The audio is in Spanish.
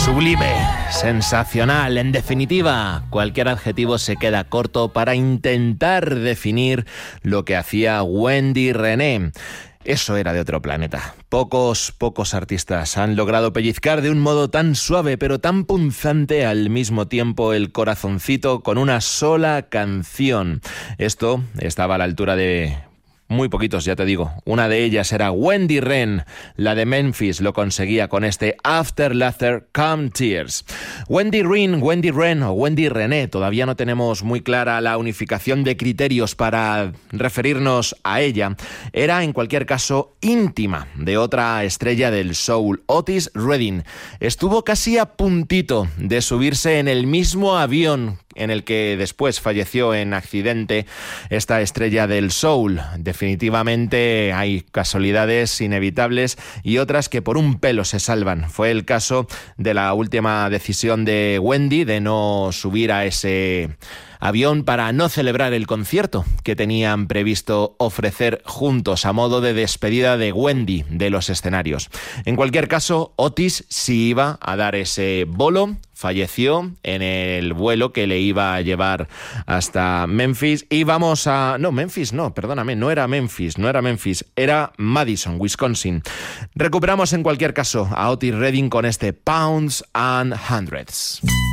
Sublime, sensacional, en definitiva, cualquier adjetivo se queda corto para intentar definir lo que hacía Wendy Renée. Eso era de otro planeta. Pocos artistas han logrado pellizcar de un modo tan suave pero tan punzante al mismo tiempo el corazoncito con una sola canción. Esto estaba a la altura de muy poquitos, ya te digo. Una de ellas era Wendy Renée, la de Memphis lo conseguía con este After Laughter Come Tears. Wendy Renée o Wendy Renée, todavía no tenemos muy clara la unificación de criterios para referirnos a ella. Era en cualquier caso íntima de otra estrella del soul, Otis Redding. Estuvo casi a puntito de subirse en el mismo avión en el que después falleció en accidente esta estrella del soul. Definitivamente hay casualidades inevitables y otras que por un pelo se salvan. Fue el caso de la última decisión de Wendy de no subir a ese avión para no celebrar el concierto que tenían previsto ofrecer juntos a modo de despedida de Wendy de los escenarios. En cualquier caso, Otis sí iba a dar ese bolo. Falleció en el vuelo que le iba a llevar hasta Memphis. Y vamos a... No era Memphis, era Madison, Wisconsin. Recuperamos en cualquier caso a Otis Redding con este Pounds and Hundreds.